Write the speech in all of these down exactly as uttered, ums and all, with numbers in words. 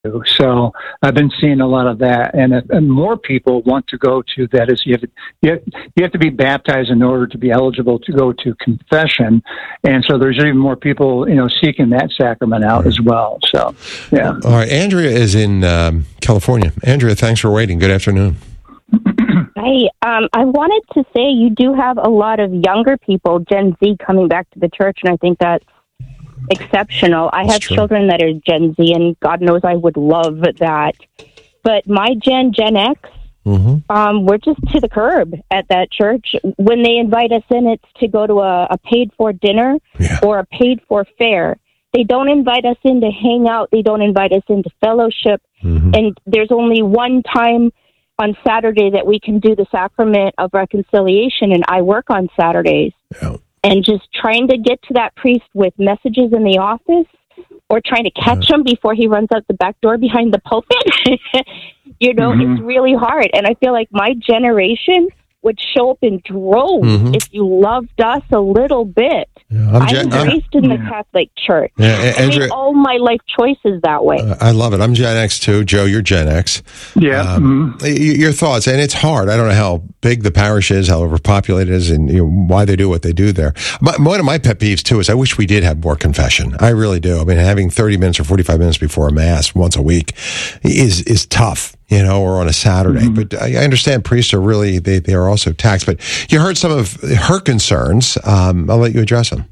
So I've been seeing a lot of that, and, and more people want to go to that. Is you have, to, you, have, you have to be baptized in order to be eligible to go to confession, and so there's even more people, you know, seeking that sacrament out as well. So, yeah. All right, Andrea is in um, California. Andrea, thanks for waiting. Good afternoon. Hi. Um, I wanted to say you do have a lot of younger people, Gen Z, coming back to the church, and I think that's exceptional. I That's have true. children that are Gen Z, and God knows I would love that. But my Gen, Gen X, Mm-hmm. um, we're just to the curb at that church. When they invite us in, it's to go to a, a paid-for dinner Yeah. or a paid-for fare. They don't invite us in to hang out. They don't invite us into fellowship. Mm-hmm. And there's only one time on Saturday that we can do the sacrament of reconciliation, and I work on Saturdays. Yeah. And just trying to get to that priest with messages in the office or trying to catch him before he runs out the back door behind the pulpit, you know, Mhm. it's really hard. And I feel like my generation would show up in droves Mhm. if you loved us a little bit. Yeah, I'm I was Gen- I'm- raised in the Yeah. Catholic Church. Yeah, I Andrea- made all my life choices that way. Uh, I love it. I'm Gen X too. Joe, you're Gen X. Yeah. Um, mhm. y- Your thoughts, and it's hard. I don't know how big the parish is, how overpopulated it is, and you know, why they do what they do there. But one of my pet peeves too is I wish we did have more confession. I really do. I mean, having thirty minutes or forty-five minutes before a mass once a week is is tough, you know, or on a Saturday. Mm-hmm. But I I understand priests are really they they are also taxed. But you heard some of her concerns. Um, I'll let you address them.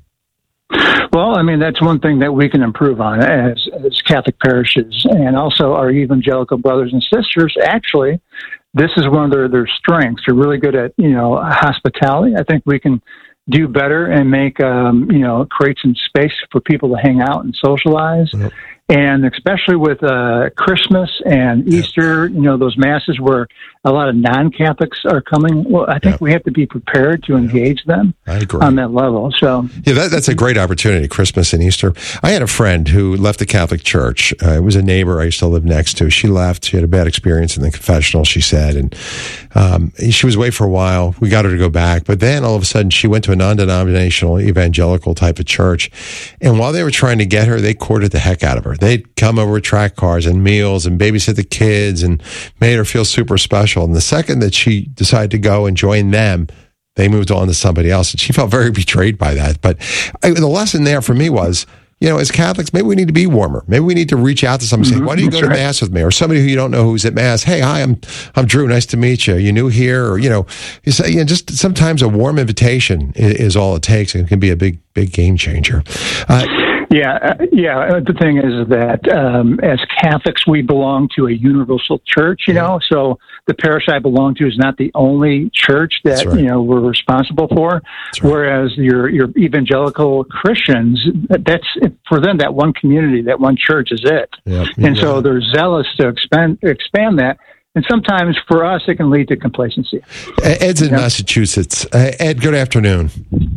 Well, I mean, that's one thing that we can improve on as, as Catholic parishes, and also our evangelical brothers and sisters. Actually, this is one of their, their strengths. They're really good at, you know, hospitality. I think we can do better and make, um, you know, create some space for people to hang out and socialize. Yep. And especially with uh, Christmas and Easter, you know, those masses where a lot of non-Catholics are coming. Well, I think Yep. we have to be prepared to engage them I agree. on that level. So, Yeah, that, that's a great opportunity, Christmas and Easter. I had a friend who left the Catholic Church. Uh, it was a neighbor I used to live next to. She left. She had a bad experience in the confessional, she said. And um, she was away for a while. We got her to go back. But then all of a sudden, she went to a non-denominational evangelical type of church. And while they were trying to get her, they courted the heck out of her. They'd come over with track cars and meals and babysit the kids and made her feel super special. And the second that she decided to go and join them, they moved on to somebody else. And she felt very betrayed by that. But I, the lesson there for me was, you know, as Catholics, maybe we need to be warmer. Maybe we need to reach out to somebody and say, why don't you go to Mass with me? Or somebody who you don't know who's at Mass. Hey, hi, I'm I'm Drew. Nice to meet you. You new here? Or, you know, you say, you know, just sometimes a warm invitation is, is all it takes, and it can be a big, big game changer. Uh, yeah, uh, yeah. uh, The thing is that um, as Catholics, we belong to a universal church, you know, so the parish I belong to is not the only church that, That's right. you know, we're responsible for. That's right. Whereas your, your evangelical Christians, that's for them, that one community, that one church is it. yeah, And yeah. so they're zealous to expand, expand that. And sometimes for us, it can lead to complacency. Ed's in Yeah. Massachusetts. Uh, Ed, good afternoon.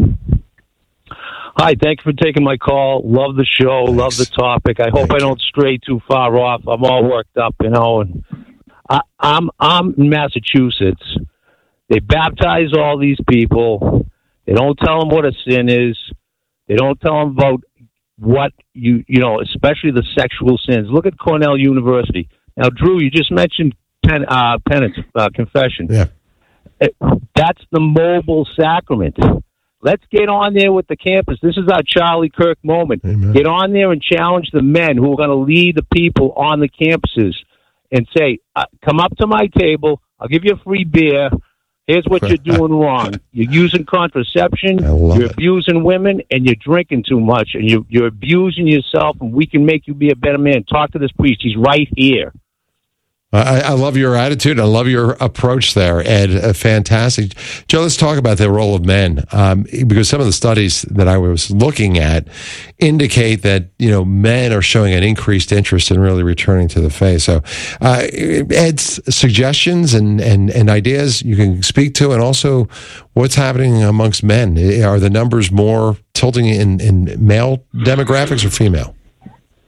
Hi, thank you for taking my call. Love the show. Thanks. Love the topic. I hope Thank I you. don't stray too far off. I'm all worked up, you know. And I, I'm I'm in Massachusetts. They baptize all these people. They don't tell them what a sin is. They don't tell them about what you you know, especially the sexual sins. Look at Cornell University. Now, Drew, you just mentioned pen, uh, penance, uh, confession. Yeah. It- that's the mobile sacrament. Let's get on there with the campus. This is our Charlie Kirk moment. Amen. Get on there and challenge the men who are going to lead the people on the campuses and say, uh, come up to my table. I'll give you a free beer. Here's what you're doing wrong. You're using contraception. I love You're it. abusing women, and you're drinking too much, and you're, you're abusing yourself, and we can make you be a better man. Talk to this priest. He's right here. I, I love your attitude. I love your approach there, Ed. Uh, fantastic. Joe, let's talk about the role of men, um, because some of the studies that I was looking at indicate that, you know, men are showing an increased interest in really returning to the faith. So, uh, Ed's suggestions and, and, and ideas you can speak to, and also what's happening amongst men. Are the numbers more tilting in, in male demographics or female?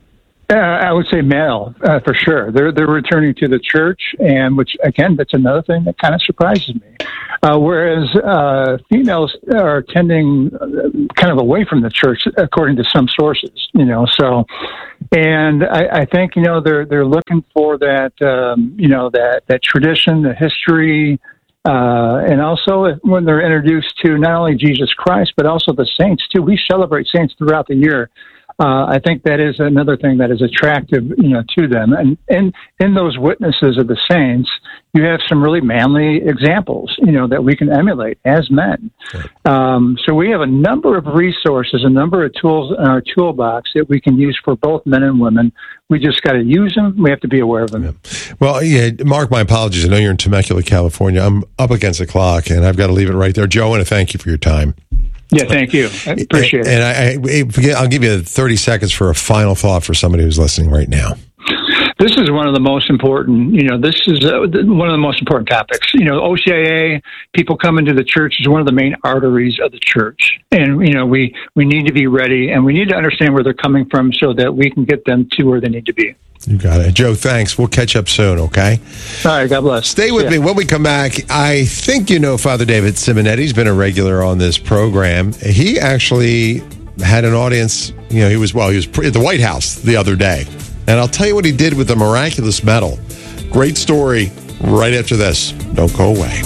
Uh, I would say male, uh, for sure. They're they're returning to the church, and which again, that's another thing that kind of surprises me. Uh, whereas uh, females are tending kind of away from the church, according to some sources. You know, so and I, I think you know they're they're looking for that um, you know that that tradition, the history. Uh, and also when they're introduced to not only Jesus Christ, but also the saints too. We celebrate saints throughout the year. Uh, I think that is another thing that is attractive, you know, to them. And, and in those witnesses of the saints, you have some really manly examples, you know, that we can emulate as men. Right. Um, so we have a number of resources, a number of tools in our toolbox that we can use for both men and women. We just got to use them. We have to be aware of them. Yeah. Well, yeah, Mark, my apologies. I know you're in Temecula, California. I'm up against the clock, and I've got to leave it right there. Joe, I want to thank you for your time. Yeah, thank you. I appreciate and, it. And I, I, I'll give you thirty seconds for a final thought for somebody who's listening right now. This is one of the most important, you know, this is uh, one of the most important topics. You know, O C I A, people coming to the church is one of the main arteries of the church. And, you know, we, we need to be ready, and we need to understand where they're coming from so that we can get them to where they need to be. You got it. Joe, thanks. We'll catch up soon, okay? All right, God bless. Stay with yeah. me. When we come back, I think you know Father David Simonetti. He's been a regular on this program. He actually had an audience, you know, he was, well, he was at the White House the other day. And I'll tell you what he did with the miraculous medal. Great story right after this. Don't go away.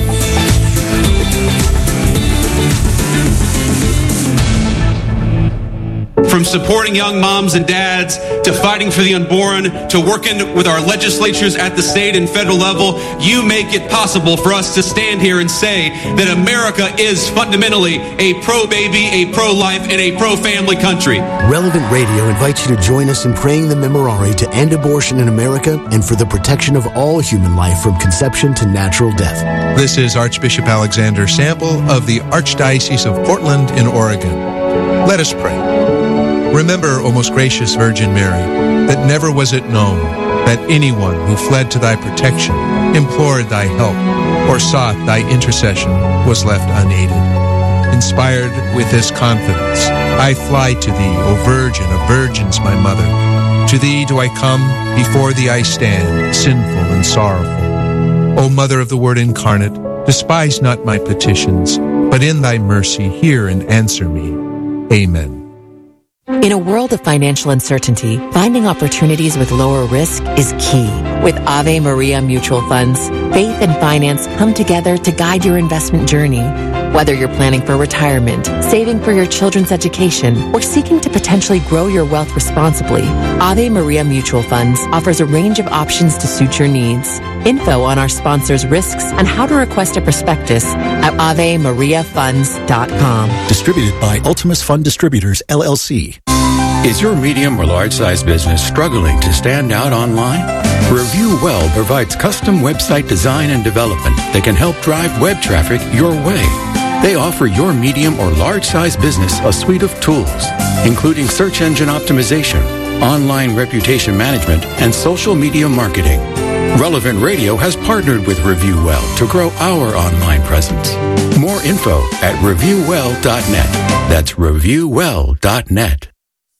From supporting young moms and dads, to fighting for the unborn, to working with our legislatures at the state and federal level, you make it possible for us to stand here and say that America is fundamentally a pro-baby, a pro-life, and a pro-family country. Relevant Radio invites you to join us in praying the Memorare to end abortion in America and for the protection of all human life from conception to natural death. This is Archbishop Alexander Sample of the Archdiocese of Portland in Oregon. Let us pray. Remember, O most gracious Virgin Mary, that never was it known that anyone who fled to thy protection, implored thy help, or sought thy intercession was left unaided. Inspired with this confidence, I fly to thee, O Virgin of Virgins, my Mother. To thee do I come, before thee I stand, sinful and sorrowful. O Mother of the Word incarnate, despise not my petitions, but in thy mercy hear and answer me. Amen. In a world of financial uncertainty, finding opportunities with lower risk is key. With Ave Maria Mutual Funds, faith and finance come together to guide your investment journey. Whether you're planning for retirement, saving for your children's education, or seeking to potentially grow your wealth responsibly, Ave Maria Mutual Funds offers a range of options to suit your needs. Info on our sponsors' risks and how to request a prospectus at ave maria funds dot com. Distributed by Ultimus Fund Distributors, L L C. Is your medium or large-size business struggling to stand out online? Review Well provides custom website design and development that can help drive web traffic your way. They offer your medium or large-size business a suite of tools, including search engine optimization, online reputation management, and social media marketing. Relevant Radio has partnered with Review Well to grow our online presence. More info at review well dot net. That's review well dot net.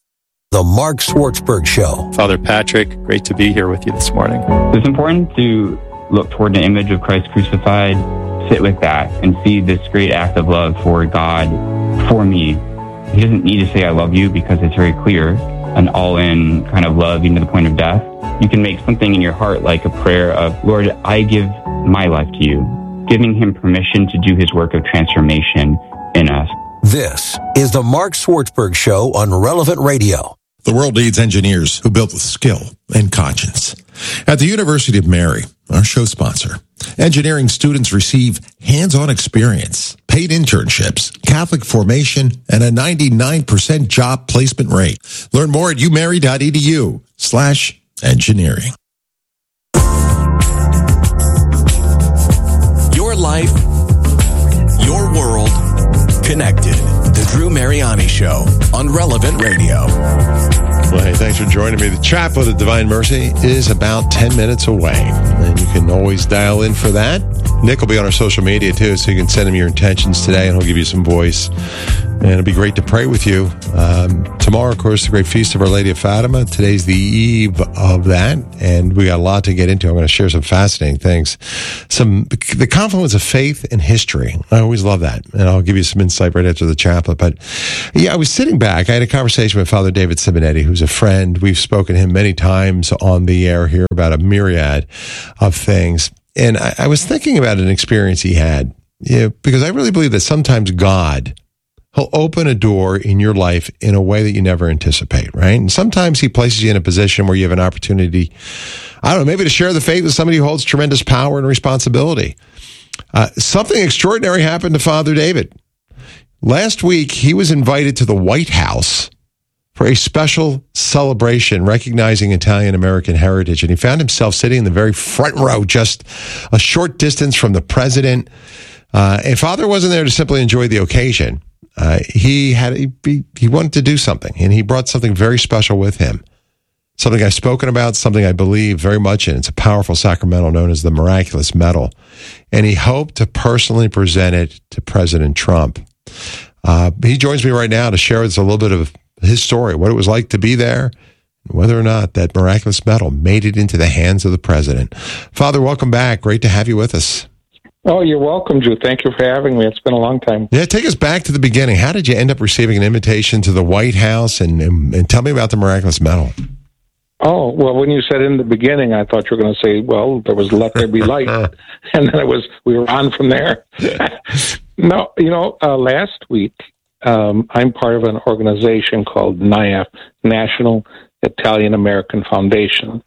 The Mark Swartzberg Show. Father Patrick, great to be here with you this morning. It's important to look toward the image of Christ crucified, sit with that, and see this great act of love for God, for me. He doesn't need to say, I love you, because it's very clear, an all-in kind of love, even to the point of death. You can make something in your heart like a prayer of, Lord, I give my life to you, giving him permission to do his work of transformation in us. This is the Mark Swartzberg Show on Relevant Radio. The world needs engineers who build with skill and conscience. At the University of Mary, our show sponsor, engineering students receive hands-on experience, paid internships, Catholic formation, and a ninety-nine percent job placement rate. Learn more at umary.edu slash engineering. Your life, your world, connected. The Drew Mariani Show on Relevant Radio. Well, hey, thanks for joining me. The Chaplet of Divine Mercy is about ten minutes away, and you can always dial in for that Nick will be on our social media, too, so you can send him your intentions today, and he'll give you some voice. And it'll be great to pray with you. Um, tomorrow, of course, the great feast of Our Lady of Fatima. Today's the eve of that, and we got a lot to get into. I'm going to share some fascinating things. Some the confluence of faith and history. I always love that, and I'll give you some insight right after the chaplet. But, yeah, I was sitting back. I had a conversation with Father David Simonetti, who's a friend. We've spoken to him many times on the air here about a myriad of things. And I, I was thinking about an experience he had, you know, because I really believe that sometimes God, he'll open a door in your life in a way that you never anticipate, right? And sometimes he places you in a position where you have an opportunity, I don't know, maybe to share the faith with somebody who holds tremendous power and responsibility. Uh, something extraordinary happened to Father David. Last week, he was invited to the White House for a special celebration recognizing Italian-American heritage. And he found himself sitting in the very front row, just a short distance from the president. Uh, and Father wasn't there to simply enjoy the occasion. Uh, he had he, he wanted to do something, and he brought something very special with him. Something I've spoken about, something I believe very much in. It's a powerful sacramental known as the Miraculous Medal. And he hoped to personally present it to President Trump. Uh, he joins me right now to share with us a little bit of his story, what it was like to be there, and whether or not that miraculous medal made it into the hands of the president. Father, welcome back. Great to have you with us. Oh, you're welcome, Drew. Thank you for having me. It's been a long time. Yeah, take us back to the beginning. How did you end up receiving an invitation to the White House? And, and, and tell me about the miraculous medal. Oh, well, when you said in the beginning, I thought you were going to say, well, there was Let There Be Light. And then it was, we were on from there. No, you know, uh, last week, um, I'm part of an organization called N I A F, National Italian American Foundation.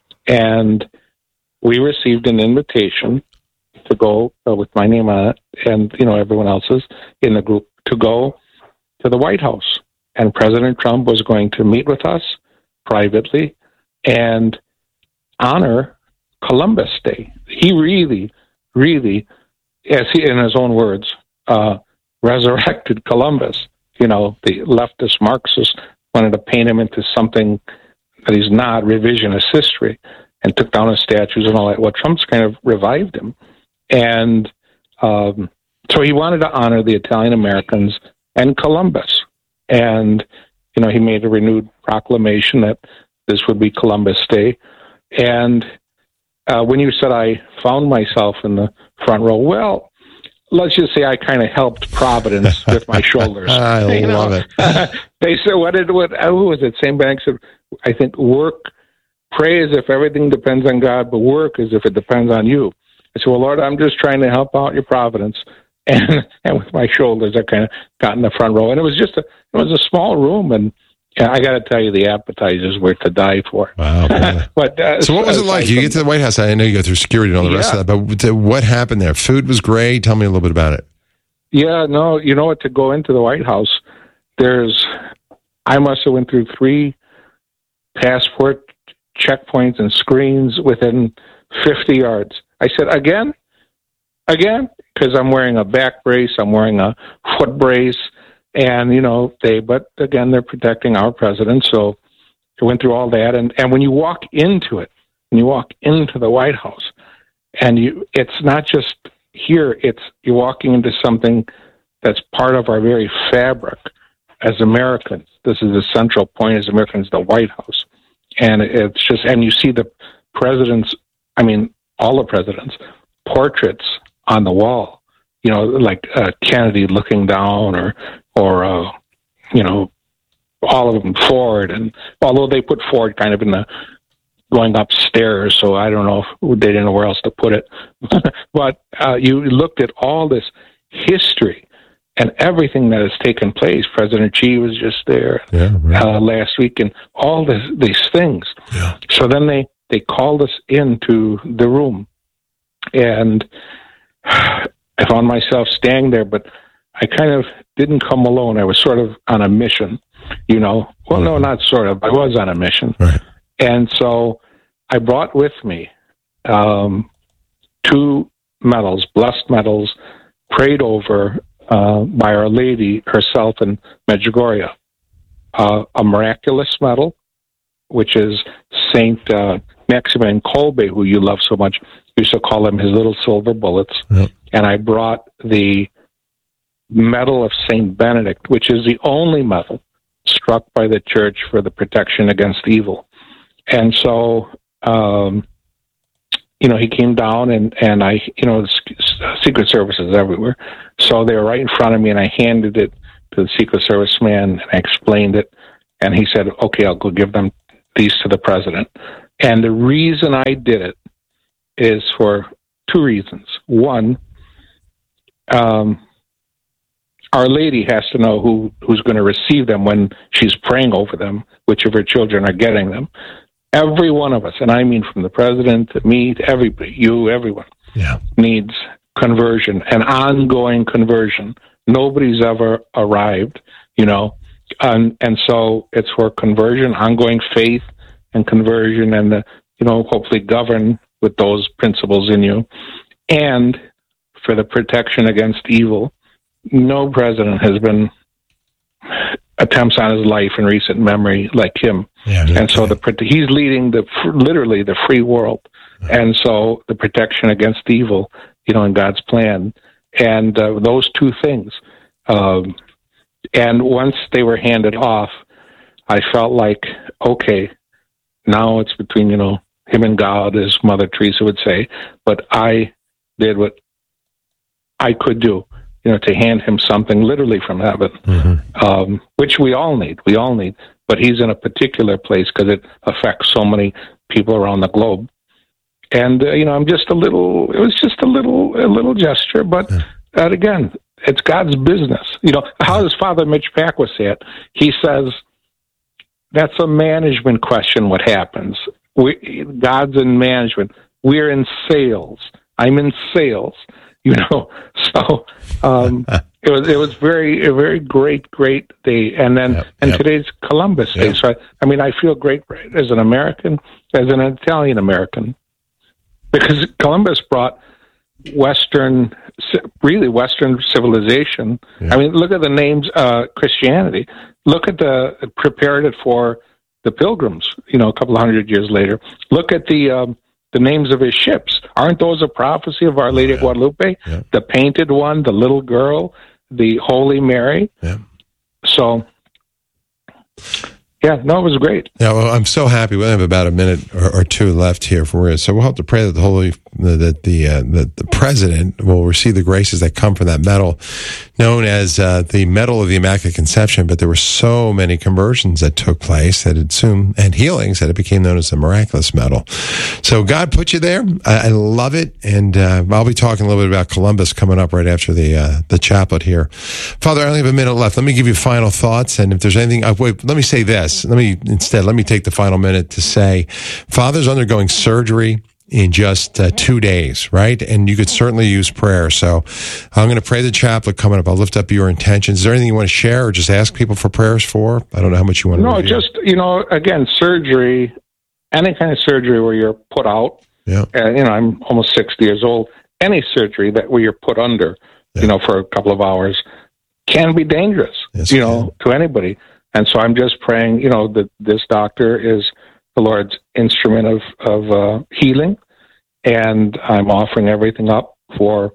And we received an invitation to go uh, with my name on it and, you know, everyone else's in the group to go to the White House. And President Trump was going to meet with us privately and honor Columbus Day. He really, really, as he, in his own words, uh, resurrected Columbus. You know, the leftist Marxists wanted to paint him into something that he's not, revisionist history, and took down his statues and all that. Well, Trump's kind of revived him. And um, so he wanted to honor the Italian Americans and Columbus. And, you know, he made a renewed proclamation that this would be Columbus Day. And uh, when you said I found myself in the front row, well, let's just say I kind of helped Providence with my shoulders. I you love know? it. They said, what did, what, who was it? Saint Benedict said, I think, work, pray as if everything depends on God, but work as if it depends on you. I said, well, Lord, I'm just trying to help out your providence. And and with my shoulders, I kind of got in the front row. And it was just a, it was a small room. And yeah, I got to tell you, the appetizers were to die for. Wow. but uh, So what was it like? You get to the White House. I know you go through security and all the Yeah. rest of that, but what happened there? Food was great. Tell me a little bit about it. Yeah, no, you know what? To go into the White House, there's, I must have went through three passport checkpoints and screens within fifty yards. I said, again? Again? Because I'm wearing a back brace, I'm wearing a foot brace, and, you know, they, but again, they're protecting our president, so I went through all that, and, and when you walk into it, when you walk into the White House, and you, it's not just here, it's, you're walking into something that's part of our very fabric as Americans. This is the central point as Americans, the White House. And it's just, and you see the president's, I mean, all the presidents' portraits on the wall, you know, like uh, Kennedy looking down, or, or uh, you know, all of them, Ford. And although they put Ford kind of in the going upstairs, so I don't know if they didn't know where else to put it. But uh, you looked at all this history and everything that has taken place. President Xi was just there yeah, right. uh, last week, and all this, these things. Yeah. So then they, they called us into the room, and I found myself staying there, but I kind of didn't come alone. I was sort of on a mission, you know. Well, no, not sort of. I was on a mission. Right. And so I brought with me um, two medals, blessed medals, prayed over uh, by Our Lady herself in Medjugorje. Uh, a miraculous medal, which is Saint uh, Maximilian Kolbe, who you love so much. used to call them his little silver bullets. Yep. And I brought the Medal of Saint Benedict, which is the only medal struck by the church for the protection against evil. And so, um, you know, he came down and, and I, you know, the Secret Service is everywhere. So they were right in front of me, and I handed it to the Secret Service man, and I explained it. And he said, okay, I'll go give them these to the president. And the reason I did it is for two reasons. One, um, Our Lady has to know who, who's going to receive them when she's praying over them, which of her children are getting them. Every one of us, and I mean from the president to me to everybody, you, everyone, yeah. needs conversion, an ongoing conversion. Nobody's ever arrived, you know, and, and so it's for conversion, ongoing faith and conversion, and, the, you know, hopefully govern with those principles in you, and for the protection against evil. No president has been attempts on his life in recent memory like him. Yeah, and so the he's leading the literally the free world. And so the protection against evil, you know, in God's plan. And uh, those two things. Um, and once they were handed off, I felt like, okay, now it's between, you know, him and God, as Mother Teresa would say. But I did what I could do, you know, to hand him something literally from heaven, mm-hmm. um, which we all need. We all need. But he's in a particular place because it affects so many people around the globe. And, uh, you know, I'm just a little, it was just a little, a little gesture. But uh, again, it's God's business. You know, how does Father Mitch Pacwa say it? He says, that's a management question, what happens. We, God's in management. We're in sales. I'm in sales. You know, so um, it was it was very a very great great day, and then yep, and yep. today's Columbus Day. Yep. So I, I mean, I feel great as an American, as an Italian American, because Columbus brought Western, really Western civilization. Yep. I mean, look at the names, uh, Christianity. Look at the prepared it for the Pilgrims. You know, a couple of hundred years later. Look at the. Um, The names of his ships. Aren't those a prophecy of Our Lady of oh, yeah. Guadalupe? Yeah. The painted one, the little girl, the Holy Mary. Yeah. So, yeah, no, it was great. Yeah, well, I'm so happy. We have about a minute or, or two left here for it. So we'll have to pray that the Holy, that the, uh, the the president will receive the graces that come from that medal, known as uh, the Medal of the Immaculate Conception. But there were so many conversions that took place that it soon, and healings, that it became known as the Miraculous Medal. So God put you there. I, I love it, and uh, I'll be talking a little bit about Columbus coming up right after the uh, the chaplet here. Father, I only have a minute left. Let me give you final thoughts, and if there's anything, uh, wait, let me say this. Let me instead let me take the final minute to say, Father's undergoing surgery in just uh, two days, right? And you could certainly use prayer. So I'm going to pray the chaplet coming up. I'll lift up your intentions. Is there anything you want to share, or just ask people for prayers for? I don't know how much you want to. No, review. just you know, again, surgery, any kind of surgery where you're put out. Yeah. Uh, you know, I'm almost sixty years old. Any surgery that where you're put under, yeah. you know, for a couple of hours, can be dangerous. Yes, you know, to anybody. And so I'm just praying, you know, that this doctor is the Lord's instrument of, of uh, healing, and I'm offering everything up for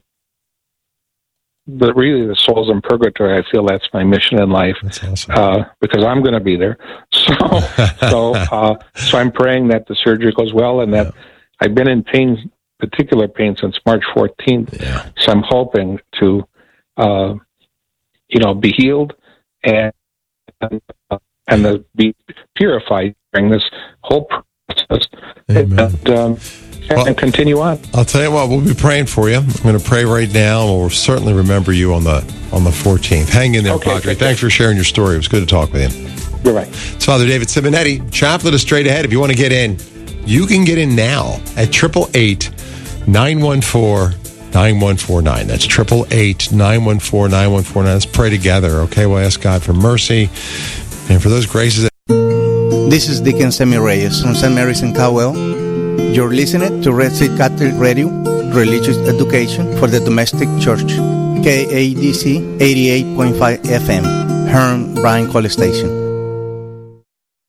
the really the souls in purgatory. I feel that's my mission in life. That's awesome. uh, because I'm going to be there. So, so, uh, so I'm praying that the surgery goes well, and that yeah. I've been in pain, particular pain, since March fourteenth. Yeah. So I'm hoping to, uh, you know, be healed and. And, uh, and to be purified during this whole process, and, um, well, and continue on. I'll tell you what, we'll be praying for you. I'm going to pray right now, and we'll certainly remember you on the on the fourteenth. Hang in there, okay, Padre. Thanks for sharing your story. It was good to talk with you. You're right. It's Father David Simonetti. Chaplet is straight ahead. If you want to get in, you can get in now at triple eight nine one four nine one four nine. That's triple eight nine one four nine one four nine. Let's pray together, okay? We'll ask God for mercy and for those graces. This is Deacon Sammy Reyes from Saint Mary's in Cowell. You're listening to Red Street Catholic Radio, religious education for the domestic church. K A D C eighty-eight point five F M, Hearn Bryan College Station.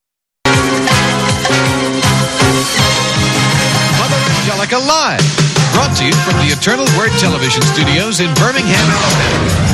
Mother Angelica Live. to you from the Eternal Word Television Studios in Birmingham, Alabama.